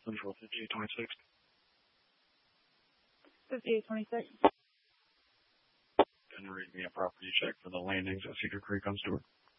Central 5826. 5826. And read me a property check for the landings at Cedar Creek on Stewart.